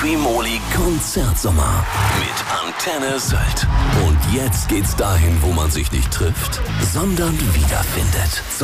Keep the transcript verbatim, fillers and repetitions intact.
Streamoli Konzertsommer mit Antenne Sylt. Und jetzt geht's dahin, wo man sich nicht trifft, sondern wiederfindet.